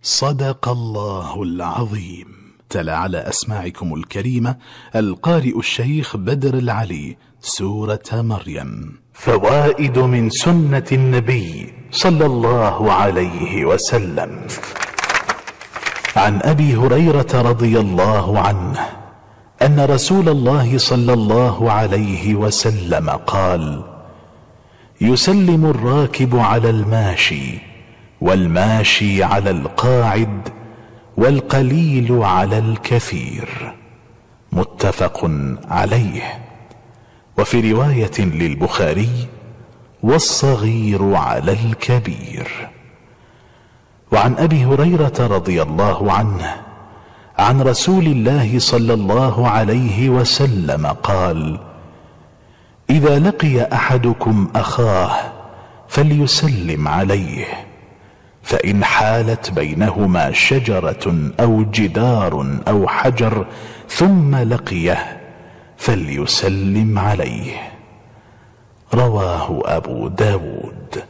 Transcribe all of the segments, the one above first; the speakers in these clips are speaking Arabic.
صدق الله العظيم. تلا على أسماعكم الكريمة القارئ الشيخ بدر العلي سورة مريم. فوائد من سنة النبي صلى الله عليه وسلم. عن أبي هريرة رضي الله عنه أن رسول الله صلى الله عليه وسلم قال: يسلم الراكب على الماشي، والماشي على القاعد، والقليل على الكثير. متفق عليه. وفي رواية للبخاري: والصغير على الكبير. وعن أبي هريرة رضي الله عنه عن رسول الله صلى الله عليه وسلم قال: إذا لقي أحدكم أخاه فليسلم عليه، فإن حالت بينهما شجرة أو جدار أو حجر ثم لقيه فليسلم عليه. رواه أبو داود.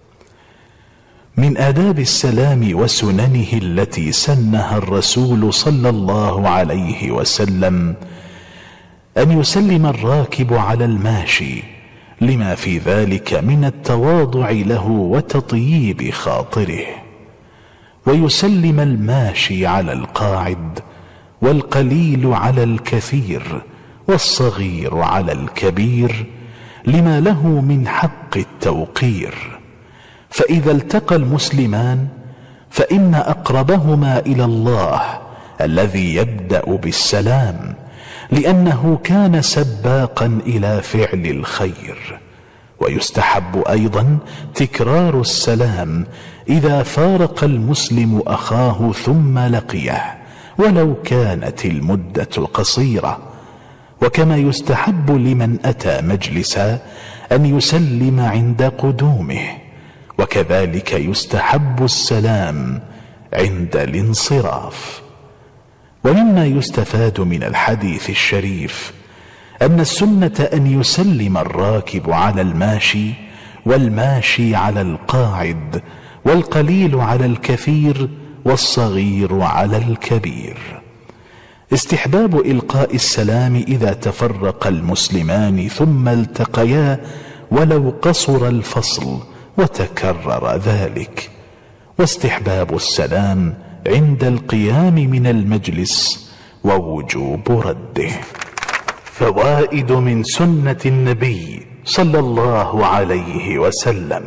من آداب السلام وسننه التي سنها الرسول صلى الله عليه وسلم أن يسلم الراكب على الماشي، لما في ذلك من التواضع له وتطييب خاطره، ويسلم الماشي على القاعد، والقليل على الكثير، والصغير على الكبير، لما له من حق التوقير. فإذا التقى المسلمان فإن أقربهما إلى الله الذي يبدأ بالسلام، لأنه كان سباقا إلى فعل الخير. ويستحب أيضا تكرار السلام إذا فارق المسلم أخاه ثم لقيه، ولو كانت المدة قصيرة. وكما يستحب لمن أتى مجلسا أن يسلم عند قدومه، وكذلك يستحب السلام عند الانصراف. ومما يستفاد من الحديث الشريف أن السنة أن يسلم الراكب على الماشي، والماشي على القاعد، والقليل على الكثير، والصغير على الكبير. استحباب إلقاء السلام إذا تفرق المسلمان ثم التقيا، ولو قصر الفصل وتكرر ذلك. واستحباب السلام عند القيام من المجلس، ووجوب رده. فوائد من سنة النبي صلى الله عليه وسلم.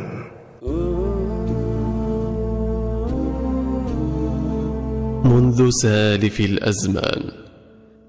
منذ سالف الأزمان